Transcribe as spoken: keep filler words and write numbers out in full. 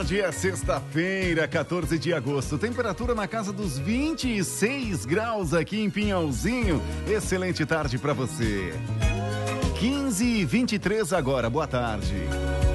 Dia sexta-feira, quatorze de agosto, temperatura na casa dos vinte e seis graus aqui em Pinhalzinho. Excelente tarde para você. quinze e vinte e três agora, boa tarde.